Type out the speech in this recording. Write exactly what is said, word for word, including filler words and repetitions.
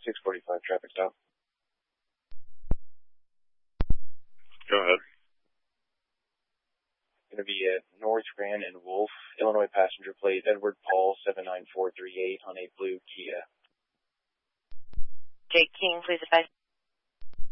six forty-five traffic stop. Go ahead. Going to be at North Grand and Wolf, Illinois passenger plate Edward Paul seven nine four three eight on a blue Kia. Jake King, please advise.